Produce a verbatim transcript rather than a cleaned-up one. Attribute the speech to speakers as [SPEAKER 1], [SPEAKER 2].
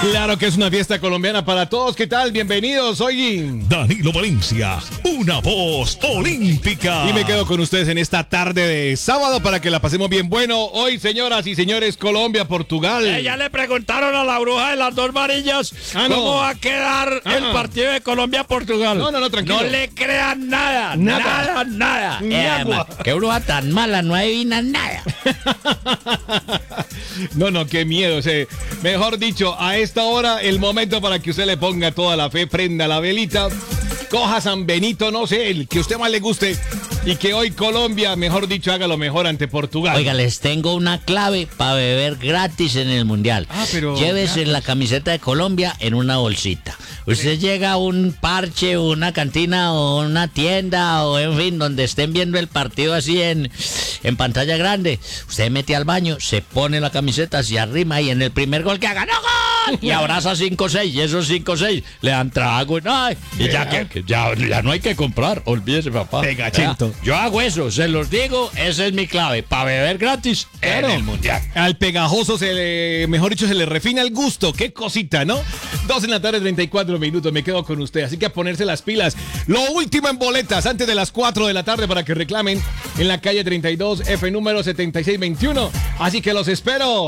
[SPEAKER 1] Claro que es una fiesta colombiana para todos. ¿Qué tal? Bienvenidos. Soy
[SPEAKER 2] Danilo Valencia, una voz olímpica.
[SPEAKER 1] Y me quedo con ustedes en esta tarde de sábado para que la pasemos bien. Bueno, hoy, señoras y señores, Colombia, Portugal.
[SPEAKER 3] Eh, ya le preguntaron a la bruja de las dos varillas
[SPEAKER 1] Ah, no.
[SPEAKER 3] cómo va a quedar
[SPEAKER 1] Ah.
[SPEAKER 3] el partido de Colombia-Portugal.
[SPEAKER 1] No, no, no, tranquilo.
[SPEAKER 3] No le crean nada,
[SPEAKER 1] Nada.
[SPEAKER 3] nada, nada.
[SPEAKER 1] Ni
[SPEAKER 3] Eh,
[SPEAKER 1] agua.
[SPEAKER 3] ma, qué bruja tan mala, no adivina nada.
[SPEAKER 1] No, no, qué miedo. O sea, mejor dicho, a esta hora el momento para que usted le ponga toda la fe, prenda la velita, coja San Benito, no sé, el que a usted más le guste, y que hoy Colombia, mejor dicho, haga lo mejor ante Portugal.
[SPEAKER 3] Oiga, les tengo una clave para beber gratis en el Mundial.
[SPEAKER 1] Ah, pero
[SPEAKER 3] Llévese
[SPEAKER 1] gratis.
[SPEAKER 3] la camiseta de Colombia en una bolsita. Usted llega a un parche, una cantina o una tienda o en fin, donde estén viendo el partido así en, en pantalla grande. Usted mete al baño, se pone la camiseta, se arrima y en el primer gol que haga, ¡no gol! Y abraza cinco seis y esos cinco seis le dan trago. ¡Ay! Y ya, que, que ya, ya no hay que comprar, olvídese, papá.
[SPEAKER 1] Pegachento.
[SPEAKER 3] Vea, yo hago eso, se los digo, esa es mi clave, para beber gratis
[SPEAKER 1] Claro.
[SPEAKER 3] en el Mundial.
[SPEAKER 1] Al pegajoso se le, mejor dicho, se le refina el gusto. Qué cosita, ¿no? Dos en la tarde, treinta y cuatro minutos. Me quedo con usted. Así que a ponerse las pilas. Lo último en boletas antes de las cuatro de la tarde para que reclamen en la calle treinta y dos F número setenta y seis veintiuno. Así que los espero.